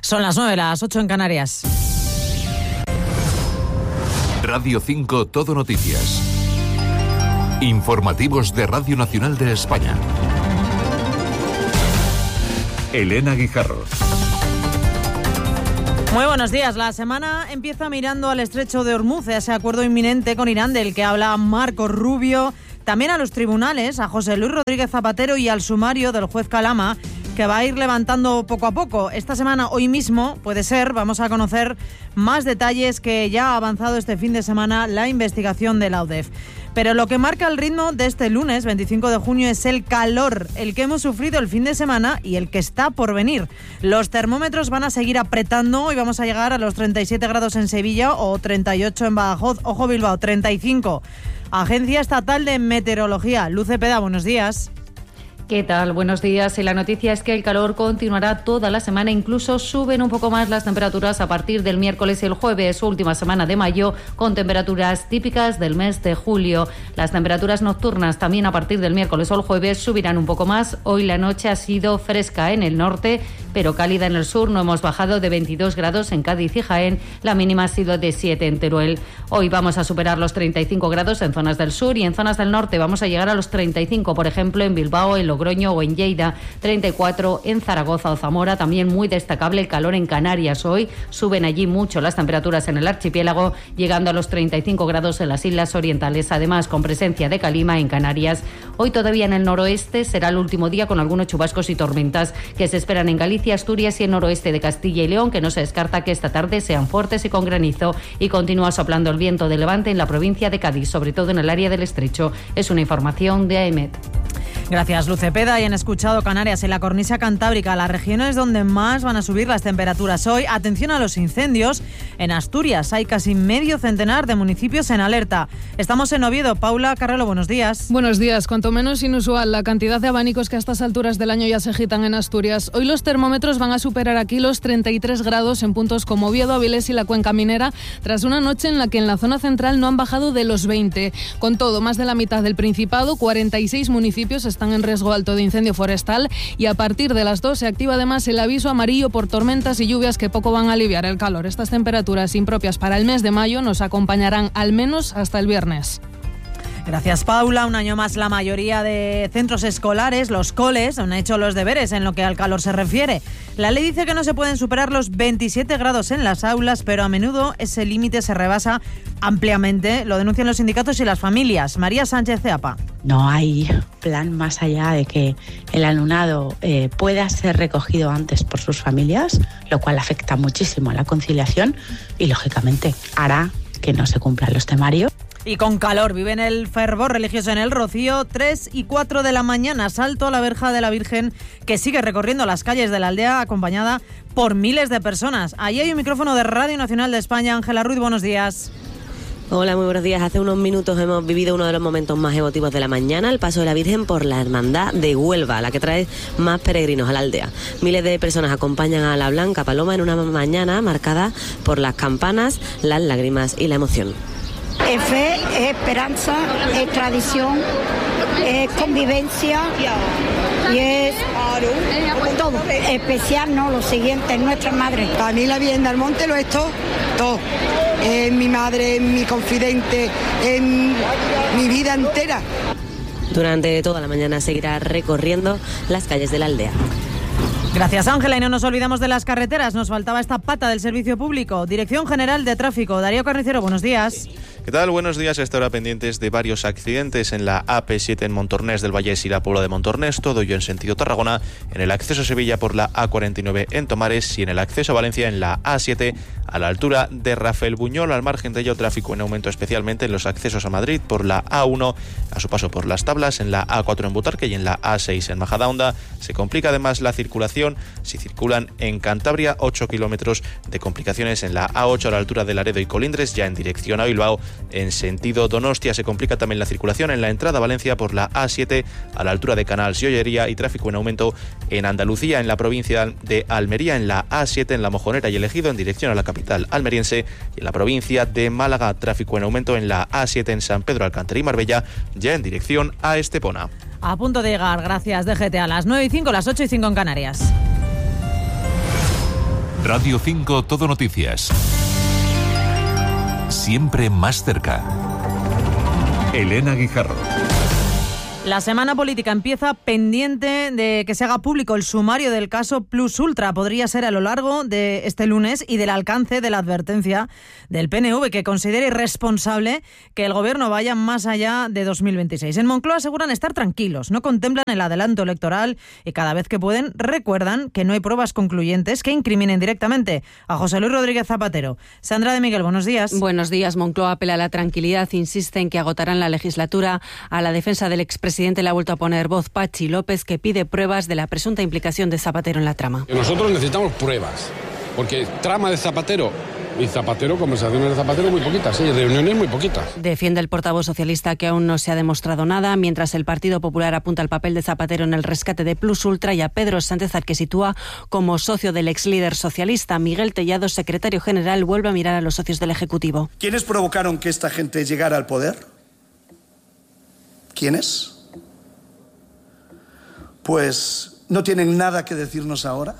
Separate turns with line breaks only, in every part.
Son las 9, las 8 en Canarias.
Radio 5 Todo Noticias. Informativos de Radio Nacional de España. Elena Guijarro.
Muy buenos días. La semana empieza mirando al estrecho de Hormuz, ese acuerdo inminente con Irán del que habla Marco Rubio. También a los tribunales, a José Luis Rodríguez Zapatero y al sumario del juez Calama, que va a ir levantando poco a poco. Esta semana, hoy mismo, puede ser, vamos a conocer más detalles que ya ha avanzado este fin de semana la investigación de la UDEF. Pero lo que marca el ritmo de este lunes, 25 de junio, es el calor, el que hemos sufrido el fin de semana y el que está por venir. Los termómetros van a seguir apretando y vamos a llegar a los 37 grados en Sevilla o 38 en Badajoz. Ojo Bilbao, 35. Agencia Estatal de Meteorología. Luz Cepeda, buenos días.
¿Qué tal? Buenos días. Y la noticia es que el calor continuará toda la semana, incluso suben un poco más las temperaturas a partir del miércoles y el jueves, última semana de mayo, con temperaturas típicas del mes de julio. Las temperaturas nocturnas también a partir del miércoles o el jueves subirán un poco más. Hoy la noche ha sido fresca en el norte, pero cálida en el sur. No hemos bajado de 22 grados en Cádiz y Jaén. La mínima ha sido de 7 en Teruel. Hoy vamos a superar los 35 grados en zonas del sur y en zonas del norte vamos a llegar a los 35, por ejemplo, en Bilbao, en Logroño o en Lleida, 34 en Zaragoza o Zamora. También muy destacable el calor en Canarias. Hoy suben allí mucho las temperaturas en el archipiélago, llegando a los 35 grados en las islas orientales, además con presencia de calima en Canarias. Hoy todavía en el noroeste será el último día con algunos chubascos y tormentas que se esperan en Galicia, Asturias y el noroeste de Castilla y León, que no se descarta que esta tarde sean fuertes y con granizo, y continúa soplando el viento de levante en la provincia de Cádiz, sobre todo en el área del Estrecho. Es una información de AEMET.
Gracias, Luz Cepeda. Y han escuchado Canarias, en la cornisa cantábrica, las regiones donde más van a subir las temperaturas hoy. Atención a los incendios. En Asturias hay casi medio centenar de municipios en alerta. Estamos en Oviedo. Paula Carrelo, buenos días.
Buenos días. Cuanto menos inusual la cantidad de abanicos que a estas alturas del año ya se agitan en Asturias. Hoy los termómetros van a superar aquí los 33 grados en puntos como Oviedo, Avilés y la Cuenca Minera, tras una noche en la que en la zona central no han bajado de los 20. Con todo, más de la mitad del Principado, 46 municipios están en riesgo alto de incendio forestal, y a partir de las 2 se activa además el aviso amarillo por tormentas y lluvias que poco van a aliviar el calor. Estas temperaturas impropias para el mes de mayo nos acompañarán al menos hasta el viernes.
Gracias, Paula. Un año más la mayoría de centros escolares, los coles, han hecho los deberes en lo que al calor se refiere. La ley dice que no se pueden superar los 27 grados en las aulas, pero a menudo ese límite se rebasa ampliamente. Lo denuncian los sindicatos y las familias. María Sánchez Ceapa.
No hay plan más allá de que el alumnado pueda ser recogido antes por sus familias, lo cual afecta muchísimo a la conciliación y, lógicamente, hará que no se cumplan los temarios.
Y con calor viven el fervor religioso en el Rocío. 3 y 4 de la mañana, salto a la verja de la Virgen, que sigue recorriendo las calles de la aldea acompañada por miles de personas. Ahí hay un micrófono de Radio Nacional de España. Ángela Ruiz, buenos días.
Hola, muy buenos días. Hace unos minutos hemos vivido uno de los momentos más emotivos de la mañana, el paso de la Virgen por la Hermandad de Huelva, la que trae más peregrinos a la aldea. Miles de personas acompañan a la Blanca Paloma en una mañana marcada por las campanas, las lágrimas y la emoción.
Es fe, es esperanza, es tradición, es convivencia y es todo. Especial, ¿no? Lo siguiente, es nuestra madre.
Para mí la Virgen del Monte lo es todo. Es mi madre, es mi confidente, es mi vida entera.
Durante toda la mañana seguirá recorriendo las calles de la aldea.
Gracias, Ángela. Y no nos olvidamos de las carreteras. Nos faltaba esta pata del servicio público. Dirección General de Tráfico. Darío Carnicero, buenos días.
¿Qué tal? Buenos días. Hasta ahora pendientes de varios accidentes en la AP7 en Montornés del Vallés y la Puebla de Montornés, todo ello en sentido Tarragona, en el acceso a Sevilla por la A49 en Tomares y en el acceso a Valencia en la A7 a la altura de Rafael Buñol. Al margen de ello, tráfico en aumento especialmente en los accesos a Madrid por la A1 a su paso por Las Tablas, en la A4 en Butarque y en la A6 en Majadahonda. Se complica además la circulación si circulan en Cantabria, 8 kilómetros de complicaciones en la A8 a la altura de Laredo y Colindres, ya en dirección a Bilbao. En sentido Donostia se complica también la circulación en la entrada a Valencia por la A7 a la altura de Canals y Ollería, y tráfico en aumento en Andalucía, en la provincia de Almería, en la A7 en La Mojonera y El Ejido en dirección a la capital almeriense, y en la provincia de Málaga, tráfico en aumento en la A7 en San Pedro Alcántara y Marbella, ya en dirección a Estepona.
A punto de llegar, gracias DGT, a las 9:05, las 8:05 en Canarias.
Radio 5 Todo Noticias. Siempre más cerca. Elena Guijarro.
La semana política empieza pendiente de que se haga público el sumario del caso Plus Ultra. Podría ser a lo largo de este lunes y del alcance de la advertencia del PNV, que considera irresponsable que el Gobierno vaya más allá de 2026. En Moncloa aseguran estar tranquilos, no contemplan el adelanto electoral y cada vez que pueden recuerdan que no hay pruebas concluyentes que incriminen directamente a José Luis Rodríguez Zapatero. Sandra de Miguel, buenos días.
Buenos días. Moncloa apela a la tranquilidad, insiste en que agotarán la legislatura. A la defensa del expresidente le ha vuelto a poner voz Pachi López, que pide pruebas de la presunta implicación de Zapatero en la trama.
Nosotros necesitamos pruebas, porque trama de Zapatero y Zapatero, conversaciones de Zapatero muy poquitas, sí, reuniones muy poquitas.
Defiende el portavoz socialista que aún no se ha demostrado nada, mientras el Partido Popular apunta al papel de Zapatero en el rescate de Plus Ultra y a Pedro Sánchez, al que sitúa como socio del ex líder socialista. Miguel Tellado, secretario general, vuelve a mirar a los socios del Ejecutivo.
¿Quiénes provocaron que esta gente llegara al poder? ¿Quiénes? Pues no tienen nada que decirnos ahora.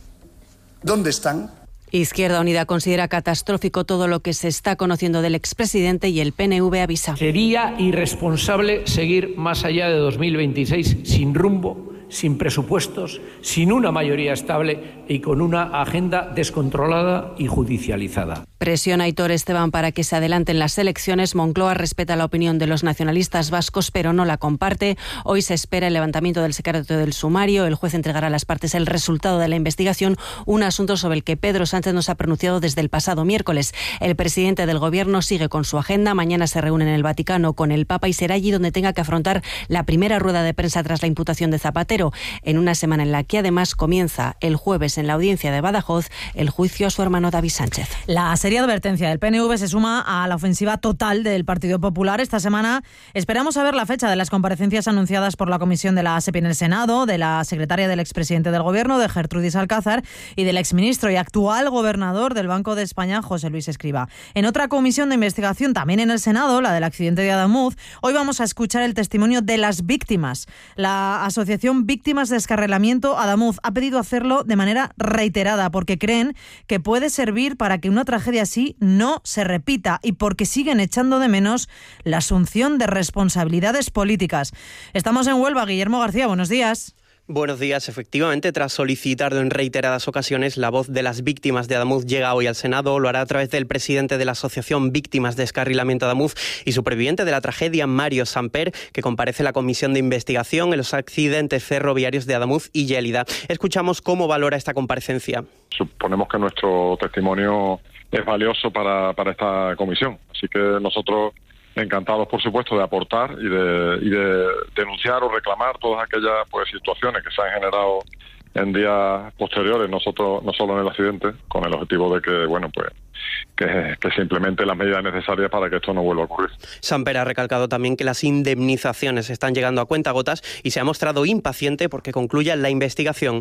¿Dónde están?
Izquierda Unida considera catastrófico todo lo que se está conociendo del expresidente y el PNV avisa.
Sería irresponsable seguir más allá de 2026 sin rumbo, sin presupuestos, sin una mayoría estable y con una agenda descontrolada y judicializada.
Presiona Aitor Esteban para que se adelanten las elecciones. Moncloa respeta la opinión de los nacionalistas vascos, pero no la comparte. Hoy se espera el levantamiento del secreto del sumario. El juez entregará a las partes el resultado de la investigación, un asunto sobre el que Pedro Sánchez no se ha pronunciado desde el pasado miércoles. El presidente del Gobierno sigue con su agenda. Mañana se reúne en el Vaticano con el Papa y será allí donde tenga que afrontar la primera rueda de prensa tras la imputación de Zapatero, en una semana en la que además comienza el jueves en la audiencia de Badajoz el juicio a su hermano David Sánchez.
La serie de advertencia del PNV se suma a la ofensiva total del Partido Popular. Esta semana esperamos saber la fecha de las comparecencias anunciadas por la comisión de la SEPI en el Senado, de la secretaria del expresidente del Gobierno, de Gertrudis Alcázar, y del exministro y actual gobernador del Banco de España, José Luis Escrivá. En otra comisión de investigación, también en el Senado, la del accidente de Adamuz, hoy vamos a escuchar el testimonio de las víctimas. La asociación Víctimas de Descarrilamiento Adamuz ha pedido hacerlo de manera reiterada porque creen que puede servir para que una tragedia así no se repita y porque siguen echando de menos la asunción de responsabilidades políticas. Estamos en Huelva. Guillermo García, buenos días.
Buenos días. Efectivamente, tras solicitarlo en reiteradas ocasiones, la voz de las víctimas de Adamuz llega hoy al Senado. Lo hará a través del presidente de la Asociación Víctimas de Descarrilamiento Adamuz y superviviente de la tragedia, Mario Samper, que comparece en la comisión de investigación en los accidentes ferroviarios de Adamuz y Yélida. Escuchamos cómo valora esta comparecencia.
Suponemos que nuestro testimonio es valioso para esta comisión, así que nosotros encantados, por supuesto, de aportar y de denunciar o reclamar todas aquellas situaciones que se han generado en días posteriores, no solo en el accidente, con el objetivo de que se implementen las medidas necesarias para que esto no vuelva a ocurrir.
Samper ha recalcado también que las indemnizaciones están llegando a cuentagotas y se ha mostrado impaciente porque concluya la investigación.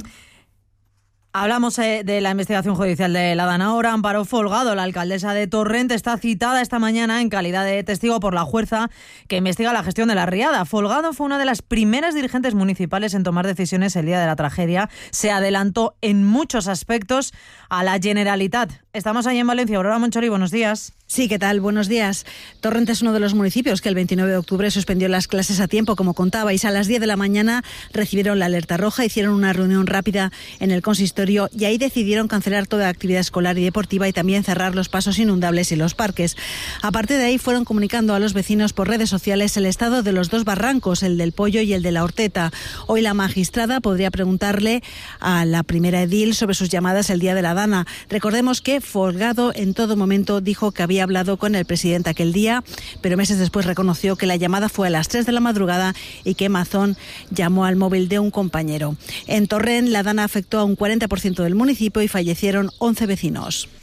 Hablamos de la investigación judicial de la Dana. Ahora Amparo Folgado, la alcaldesa de Torrent, está citada esta mañana en calidad de testigo por la jueza que investiga la gestión de la riada. Folgado fue una de las primeras dirigentes municipales en tomar decisiones el día de la tragedia. Se adelantó en muchos aspectos a la Generalitat. Estamos ahí en Valencia. Aurora Monchori, buenos días.
Sí, ¿qué tal? Buenos días. Torrent es uno de los municipios que el 29 de octubre suspendió las clases a tiempo, como contabais. A las 10 de la mañana recibieron la alerta roja, hicieron una reunión rápida en el consistorio y ahí decidieron cancelar toda actividad escolar y deportiva y también cerrar los pasos inundables y los parques. A partir de ahí fueron comunicando a los vecinos por redes sociales el estado de los dos barrancos, el del Pollo y el de la Horteta. Hoy la magistrada podría preguntarle a la primera edil sobre sus llamadas el día de la Dana. Recordemos que Folgado en todo momento dijo que había hablado con el presidente aquel día, pero meses después reconoció que la llamada fue a las 3 de la madrugada y que Mazón llamó al móvil de un compañero. En Torrent, la Dana afectó a un 40% del municipio y fallecieron 11 vecinos.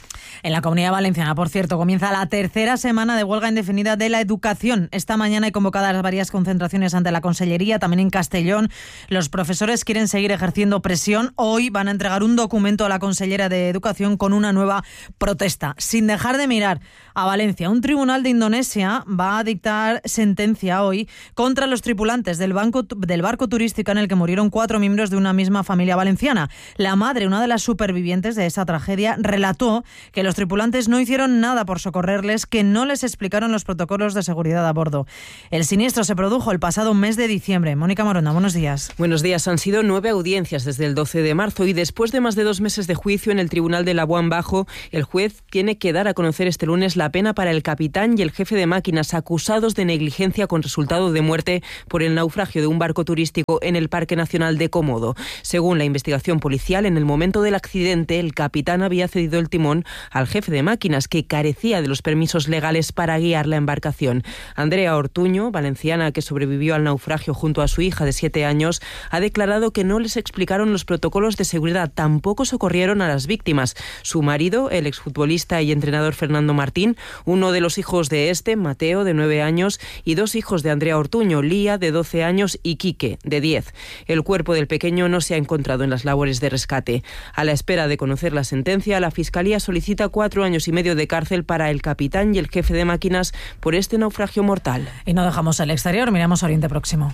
En la Comunidad Valenciana, por cierto, comienza la tercera semana de huelga indefinida de la educación. Esta mañana hay convocadas varias concentraciones ante la Consellería, también en Castellón. Los profesores quieren seguir ejerciendo presión. Hoy van a entregar un documento a la consellera de Educación con una nueva protesta. Sin dejar de mirar a Valencia, un tribunal de Indonesia va a dictar sentencia hoy contra los tripulantes del barco turístico en el que murieron 4 miembros de una misma familia valenciana. La madre, una de las supervivientes de esa tragedia, relató que los tripulantes no hicieron nada por socorrerles, que no les explicaron los protocolos de seguridad a bordo. El siniestro se produjo el pasado mes de diciembre. Mónica Morona, buenos días.
Buenos días. Han sido 9 audiencias desde el 12 de marzo y después de más de 2 meses de juicio en el Tribunal de Labuan Bajo, el juez tiene que dar a conocer este lunes la pena para el capitán y el jefe de máquinas acusados de negligencia con resultado de muerte por el naufragio de un barco turístico en el Parque Nacional de Komodo. Según la investigación policial, en el momento del accidente, el capitán había cedido el timón al jefe de máquinas, que carecía de los permisos legales para guiar la embarcación. Andrea Ortuño, valenciana que sobrevivió al naufragio junto a su hija de 7 años, ha declarado que no les explicaron los protocolos de seguridad, tampoco socorrieron a las víctimas. Su marido, el exfutbolista y entrenador Fernando Martín, uno de los hijos de Mateo, de 9 años, y 2 hijos de Andrea Ortuño, Lía, de 12 años, y Quique, de 10. El cuerpo del pequeño no se ha encontrado en las labores de rescate. A la espera de conocer la sentencia, la Fiscalía solicita 4 años y medio de cárcel para el capitán y el jefe de máquinas por este naufragio mortal.
Y no dejamos el exterior, miramos Oriente Próximo.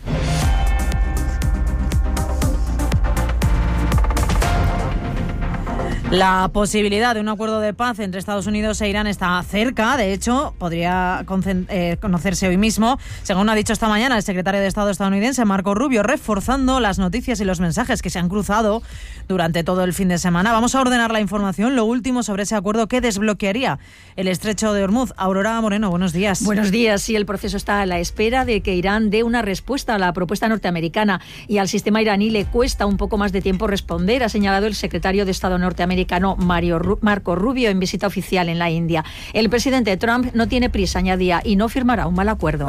La posibilidad de un acuerdo de paz entre Estados Unidos e Irán está cerca. De hecho, podría conocerse hoy mismo, según ha dicho esta mañana el secretario de Estado estadounidense Marco Rubio, reforzando las noticias y los mensajes que se han cruzado durante todo el fin de semana. Vamos a ordenar la información, lo último sobre ese acuerdo que desbloquearía el estrecho de Hormuz. Aurora Moreno, buenos días.
Buenos días. Sí, el proceso está a la espera de que Irán dé una respuesta a la propuesta norteamericana, y al sistema iraní le cuesta un poco más de tiempo responder, ha señalado el secretario de Estado norteamericano Marco Rubio en visita oficial en la India. El presidente Trump no tiene prisa, añadía, y no firmará un mal acuerdo.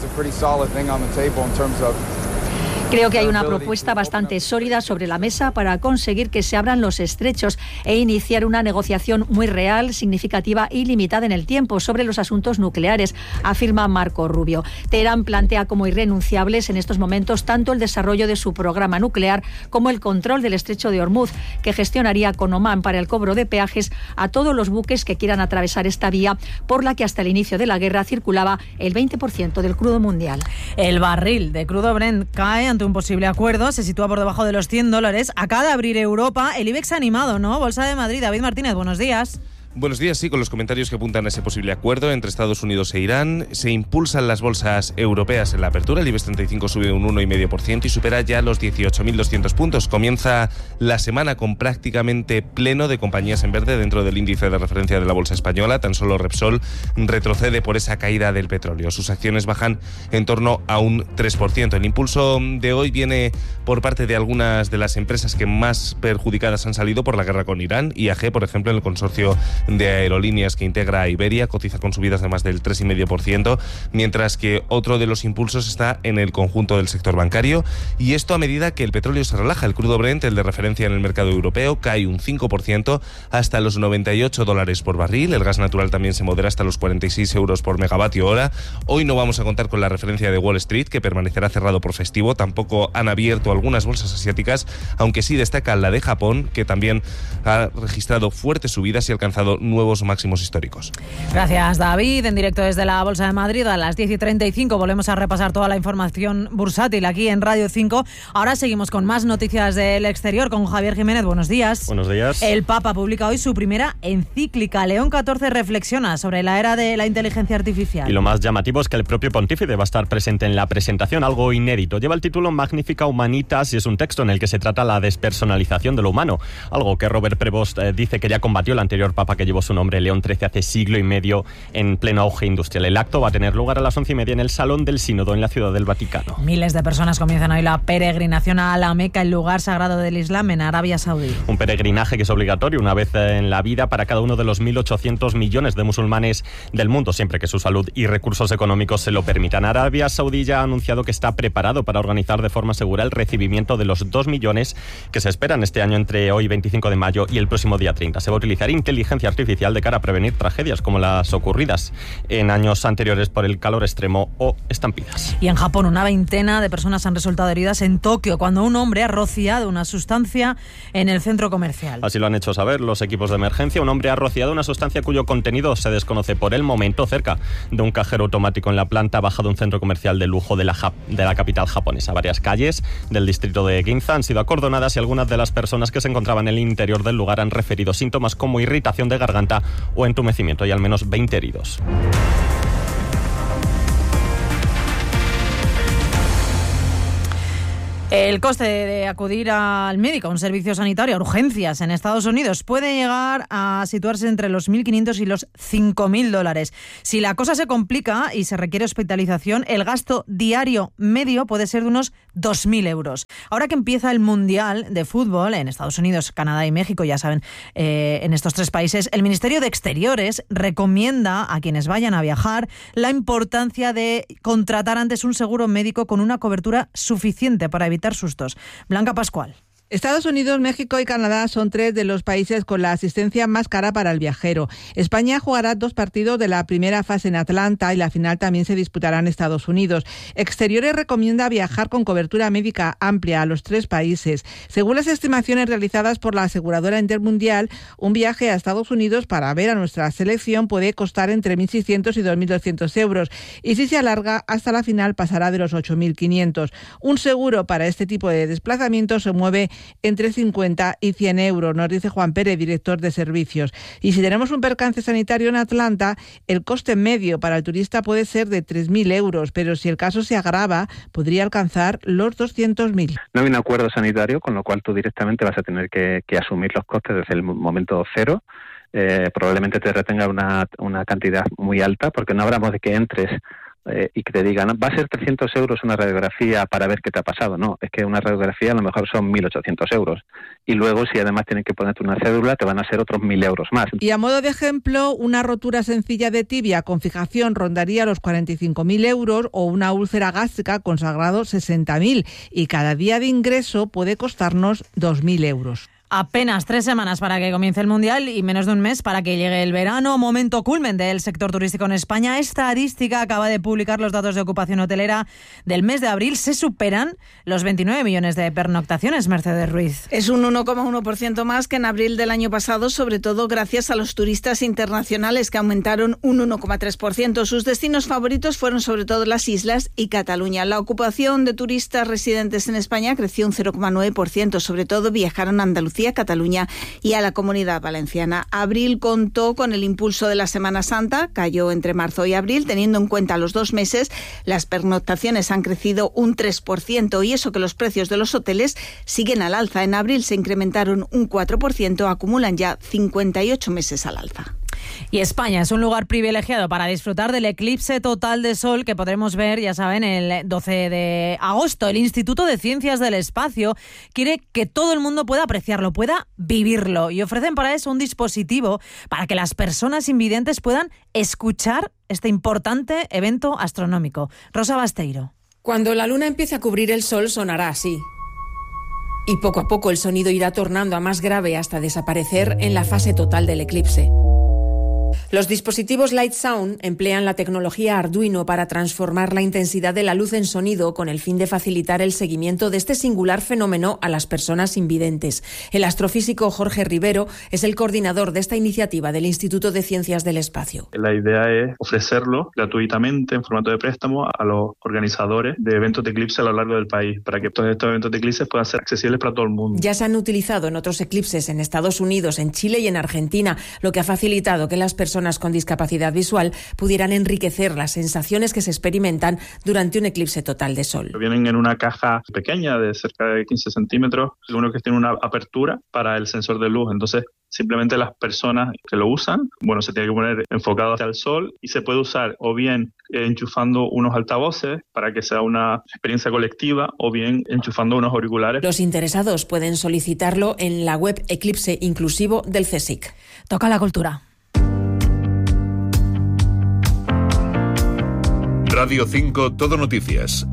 Creo que hay una propuesta bastante sólida sobre la mesa para conseguir que se abran los estrechos e iniciar una negociación muy real, significativa y limitada en el tiempo sobre los asuntos nucleares, afirma Marco Rubio. Teherán plantea como irrenunciables en estos momentos tanto el desarrollo de su programa nuclear como el control del estrecho de Hormuz, que gestionaría con Omán para el cobro de peajes a todos los buques que quieran atravesar esta vía, por la que hasta el inicio de la guerra circulaba el 20% del crudo mundial.
El barril de crudo Brent cae ante un posible acuerdo, se sitúa por debajo de los $100. Acaba de abrir Europa, el IBEX animado, ¿no? Bolsa de Madrid, David Martínez, buenos días.
Buenos días, sí, con los comentarios que apuntan a ese posible acuerdo entre Estados Unidos e Irán. Se impulsan las bolsas europeas en la apertura. El IBEX 35 sube un 1,5% y supera ya los 18.200 puntos. Comienza la semana con prácticamente pleno de compañías en verde dentro del índice de referencia de la bolsa española. Tan solo Repsol retrocede por esa caída del petróleo. Sus acciones bajan en torno a un 3%. El impulso de hoy viene por parte de algunas de las empresas que más perjudicadas han salido por la guerra con Irán. IAG, por ejemplo, en el consorcio de aerolíneas que integra a Iberia, cotiza con subidas de más del 3,5%, mientras que otro de los impulsos está en el conjunto del sector bancario, y esto a medida que el petróleo se relaja. El crudo Brent, el de referencia en el mercado europeo, cae un 5% hasta los $98 por barril. El gas natural también se modera hasta los 46 euros por megavatio hora. Hoy no vamos a contar con la referencia de Wall Street, que permanecerá cerrado por festivo. Tampoco han abierto algunas bolsas asiáticas, aunque sí destaca la de Japón, que también ha registrado fuertes subidas y ha alcanzado nuevos máximos históricos.
Gracias, David. En directo desde la Bolsa de Madrid a las 10:35 volvemos a repasar toda la información bursátil aquí en Radio 5. Ahora seguimos con más noticias del exterior con Javier Jiménez. Buenos días.
Buenos días.
El Papa publica hoy su primera encíclica. León XIV reflexiona sobre la era de la inteligencia artificial.
Y lo más llamativo es que el propio pontífice va a estar presente en la presentación, algo inédito. Lleva el título Magnifica Humanitas y es un texto en el que se trata la despersonalización de lo humano, algo que Robert Prevost dice que ya combatió el anterior Papa que llevó su nombre, León XIII, hace siglo y medio en pleno auge industrial. El acto va a tener lugar a las 11:30 en el Salón del Sínodo en la Ciudad del Vaticano.
Miles de personas comienzan hoy la peregrinación a la Meca, el lugar sagrado del Islam en Arabia Saudí.
Un peregrinaje que es obligatorio una vez en la vida para cada uno de los 1.800 millones de musulmanes del mundo, siempre que su salud y recursos económicos se lo permitan. Arabia Saudí ya ha anunciado que está preparado para organizar de forma segura el recibimiento de los 2 millones que se esperan este año entre hoy 25 de mayo y el próximo día 30. Se va a utilizar inteligencia inteligencia artificial de cara a prevenir tragedias como las ocurridas en años anteriores por el calor extremo o estampidas.
Y en Japón, una veintena de personas han resultado heridas en Tokio cuando un hombre ha rociado una sustancia en el centro comercial.
Así lo han hecho saber los equipos de emergencia. Un hombre ha rociado una sustancia cuyo contenido se desconoce por el momento cerca de un cajero automático en la planta baja de un centro comercial de lujo de la capital japonesa. Varias calles del distrito de Ginza han sido acordonadas y algunas de las personas que se encontraban en el interior del lugar han referido síntomas como irritación de garganta o entumecimiento. Hay al menos 20 heridos.
El coste de acudir al médico, a un servicio sanitario, a urgencias en Estados Unidos, puede llegar a situarse entre los $1.500 y los $5.000. Si la cosa se complica y se requiere hospitalización, el gasto diario medio puede ser de unos 2.000 euros. Ahora que empieza el Mundial de Fútbol en Estados Unidos, Canadá y México, ya saben, en estos tres países, el Ministerio de Exteriores recomienda a quienes vayan a viajar la importancia de contratar antes un seguro médico con una cobertura suficiente para evitar sustos. Blanca Pascual.
Estados Unidos, México y Canadá son tres de los países con la asistencia más cara para el viajero. España jugará 2 partidos de la primera fase en Atlanta y la final también se disputará en Estados Unidos. Exteriores recomienda viajar con cobertura médica amplia a los 3 países. Según las estimaciones realizadas por la aseguradora Intermundial, un viaje a Estados Unidos para ver a nuestra selección puede costar entre 1.600 y 2.200 euros y si se alarga hasta la final pasará de los 8.500. Un seguro para este tipo de desplazamientos se mueve entre 50 y 100 euros, nos dice Juan Pérez, director de servicios. Y si tenemos un percance sanitario en Atlanta, el coste medio para el turista puede ser de 3.000 euros, pero si el caso se agrava, podría alcanzar los 200.000.
No hay un acuerdo sanitario, con lo cual tú directamente vas a tener que asumir los costes desde el momento cero. Probablemente te retenga una cantidad muy alta, porque no hablamos de que entres y que te digan, va a ser 300 euros una radiografía para ver qué te ha pasado. No, es que una radiografía a lo mejor son 1.800 euros. Y luego, si además tienen que ponerte una cédula, te van a ser otros 1.000 euros más.
Y a modo de ejemplo, una rotura sencilla de tibia con fijación rondaría los 45.000 euros o una úlcera gástrica con sangrado 60.000. Y cada día de ingreso puede costarnos 2.000 euros.
Apenas 3 semanas para que comience el Mundial y menos de un mes para que llegue el verano, momento culmen del sector turístico en España. Estadística acaba de publicar los datos de ocupación hotelera del mes de abril. Se superan los 29 millones de pernoctaciones, Mercedes Ruiz.
Es un 1,1% más que en abril del año pasado, sobre todo gracias a los turistas internacionales que aumentaron un 1,3%. Sus destinos favoritos fueron sobre todo las islas y Cataluña. La ocupación de turistas residentes en España creció un 0,9%, sobre todo viajaron a Andalucía, Cataluña y a la Comunidad Valenciana. Abril contó con el impulso de la Semana Santa, cayó entre marzo y abril, teniendo en cuenta los 2 meses, las pernoctaciones han crecido un 3% y eso que los precios de los hoteles siguen al alza. En abril se incrementaron un 4%, acumulan ya 58 meses al alza.
Y España es un lugar privilegiado para disfrutar del eclipse total de sol que podremos ver, ya saben, el 12 de agosto. El Instituto de Ciencias del Espacio quiere que todo el mundo pueda apreciarlo, pueda vivirlo, y ofrecen para eso un dispositivo para que las personas invidentes puedan escuchar este importante evento astronómico. Rosa Basteiro.
Cuando la luna empiece a cubrir el sol sonará así. Y poco a poco el sonido irá tornando a más grave hasta desaparecer en la fase total del eclipse. Los dispositivos Light Sound emplean la tecnología Arduino para transformar la intensidad de la luz en sonido con el fin de facilitar el seguimiento de este singular fenómeno a las personas invidentes. El astrofísico Jorge Rivero es el coordinador de esta iniciativa del Instituto de Ciencias del Espacio.
La idea es ofrecerlo gratuitamente en formato de préstamo a los organizadores de eventos de eclipse a lo largo del país, para que todos estos eventos de eclipse puedan ser accesibles para todo el mundo.
Ya se han utilizado en otros eclipses en Estados Unidos, en Chile y en Argentina, lo que ha facilitado que las personas con discapacidad visual pudieran enriquecer las sensaciones que se experimentan durante un eclipse total de sol.
Vienen en una caja pequeña de cerca de 15 centímetros, lo único que tiene una apertura para el sensor de luz, entonces simplemente las personas que lo usan, se tiene que poner enfocado hacia el sol y se puede usar o bien enchufando unos altavoces para que sea una experiencia colectiva o bien enchufando unos auriculares.
Los interesados pueden solicitarlo en la web Eclipse Inclusivo del CSIC.
Toca la cultura.
Radio 5 Todo Noticias.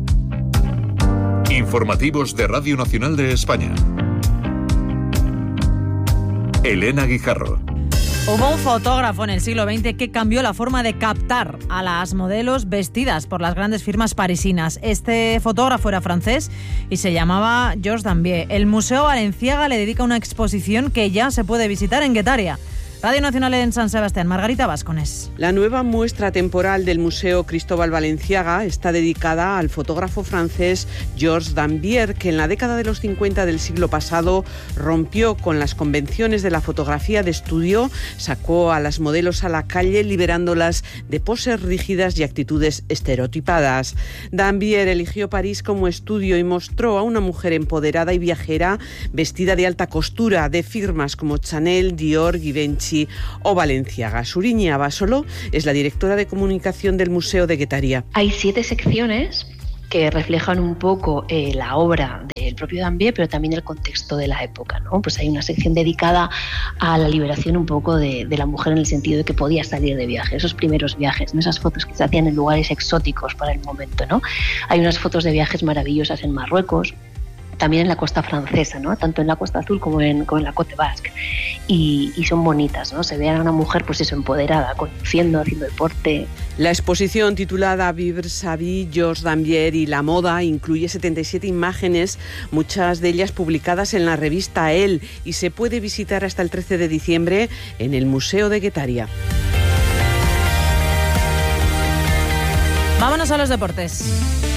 Informativos de Radio Nacional de España. Elena Guijarro.
Hubo un fotógrafo en el siglo XX que cambió la forma de captar a las modelos vestidas por las grandes firmas parisinas. Este fotógrafo era francés y se llamaba Georges Dambier. El Museo Balenciaga le dedica una exposición que ya se puede visitar en Guetaria. Radio Nacional en San Sebastián, Margarita Vascones.
La nueva muestra temporal del Museo Cristóbal Balenciaga está dedicada al fotógrafo francés Georges Dambier, que en la década de los 50 del siglo pasado rompió con las convenciones de la fotografía de estudio, sacó a las modelos a la calle liberándolas de poses rígidas y actitudes estereotipadas. Dambier eligió París como estudio y mostró a una mujer empoderada y viajera vestida de alta costura de firmas como Chanel, Dior, Givenchy o Balenciaga. Suriñi Abasolo es la directora de comunicación del Museo de Guetaria.
Hay 7 secciones que reflejan un poco la obra del propio Dambier, pero también el contexto de la época, ¿no? Pues hay una sección dedicada a la liberación un poco de la mujer en el sentido de que podía salir de viaje, esos primeros viajes, ¿no? Esas fotos que se hacían en lugares exóticos para el momento, ¿no? Hay unas fotos de viajes maravillosas en Marruecos, también en la costa francesa, ¿no? Tanto en la Costa Azul como en la Côte Basque. Y son bonitas, ¿no? Se ve a una mujer, pues eso, empoderada, conduciendo, haciendo deporte.
La exposición titulada Vivre sa vie, Georges Dambier y la moda incluye 77 imágenes, muchas de ellas publicadas en la revista Elle, y se puede visitar hasta el 13 de diciembre en el Museo de Guetaria.
Vámonos a los deportes.